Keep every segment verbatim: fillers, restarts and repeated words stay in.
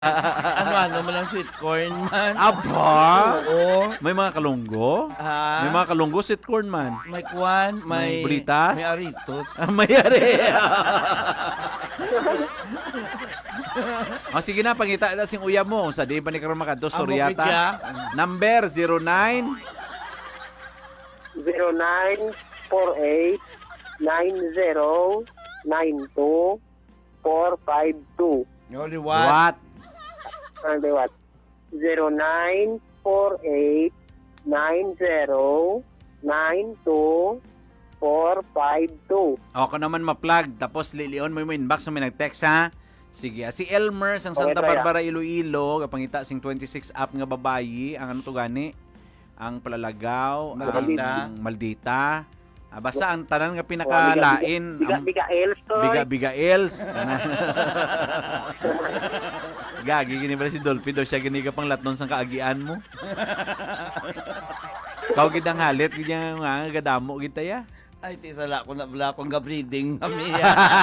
Ano-ano mo lang sweet corn man. Aba? Oo. May mga kalunggo? Ah, May mga kalunggo, sweet corn man. may kwan, may... May bulitas? May aritos. Ah, mayari. O sige na, pangita na sing uyab mo. Sa di ba ni karon makadto Amo storyata? kitya. Number zero nine zero nine four eight nine zero nine two four five two. Only what? what? Ano what? zero nine four eight nine zero nine two four five two. Ako naman ma-plug. Tapos lilion mo mo inbox na may nag-text ha. Sige, si Elmer sang Okay, Santa try, Barbara, Iloilo, kapangita sing twenty-six up nga babayi, ang ano to gani? Ang palalagaw, Maldita. ang maldita. Ah, basta ang tanan nga pinakalain, Biga, ang biga, els to. biga biga els. Gagi gini ba si Dolphy daw siya gini ka pang latnon sang kaagian mo. Kau gid ang halit gid nga gadamo gid ya. Ay, tisala ko na bala akong ga-breeding kami.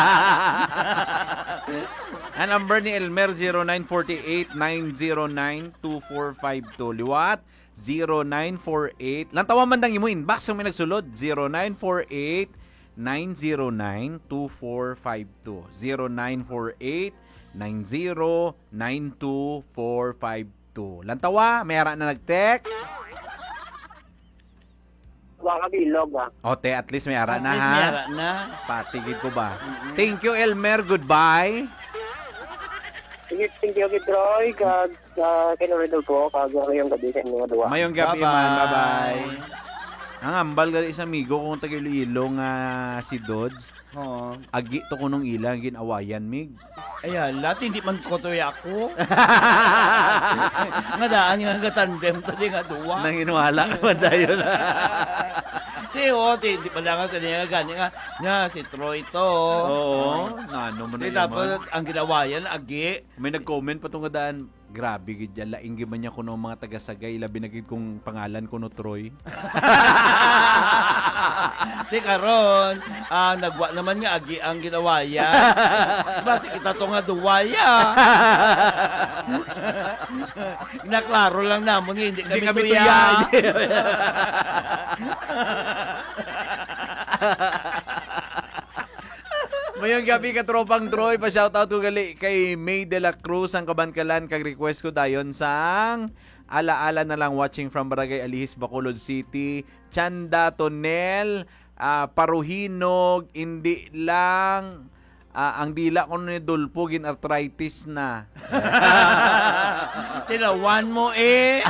Ang number ni Elmer zero nine four eight nine zero nine two four five two. Liwat zero nine four eight. Lang tawa man dang imo inbox ang may nagsulod zero nine four eight nine zero nine two four five two. zero nine four eight nine zero nine two four five two. Lang tawa, may ara na nag-text. Baka bilog ah. Ote, at least may ara At na least ha. may ara na. Patigid ko ba? Thank you Elmer, goodbye. Sige, thank you kay Troy. Kag uh, kinuridol ko. Kag ngayong gabi sa inyo duwa. Mayong gabi Bye-bye. man, bye-bye. Ang ambal gali isang amigo kung tagilo nga si Dodds. Oo. Agi to kunong ilang ginawayan mig. Ayan, lahat hindi man kotoy ako. Nga daan nga gatandem to di nga duwa. Nang inuwala man dayon. Di o, di, di pala nga sa niya gani nga. Nga, si Troy to. Oo, nano mo na Di yaman. tapos ang ginawa yan, agi. May nag-comment pa tong nga daan. Grabe gid yan, laing gyud man niya kuno mga taga-Sagay, labi na gid kong pangalan kuno Troy. Di karon, ah, nagwa naman nga agi ang ginawa yan. Basi kita to nga duwaya. Naklaro lang namon nga, hindi kami, Hindi kami tuya. tuya. Mayong gabi ka tropang Troy, pa shoutout ko gali kay May de la Cruz ang Kabankalan, kag request ko dayon sang alaala na lang watching from Barangay Alihis, Bacolod City, Chanda Tonel, ah, Paruhinog, hindi lang ah, ang dila ko ni Dulpo gin arthritis na. Tinawan mo eh.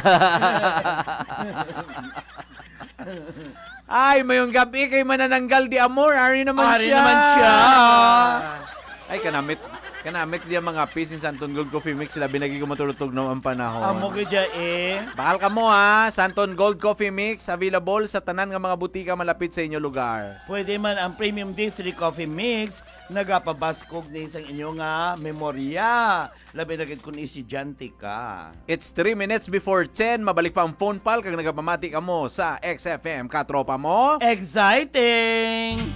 Ay, mayong gabi kay Manananggal di Amor, ari naman Ari siya. naman siya. Ay, kanamit, kanamit diya mga piece in Santon Gold Coffee Mix, sila binagi ko matulutog no ang panahon. Amo ka dya eh. Bakal ka mo ha, Santon Gold Coffee Mix, available sa tanan nga mga butika malapit sa inyo lugar. Pwede man ang Premium D three Coffee Mix, nagapabaskog ni isang inyo nga memorya. Labi na gid kun isidyante ka. It's three minutes before ten, mabalik pa ang phone pal kag nagapamati ka mo sa X F M, katropa mo. Exciting!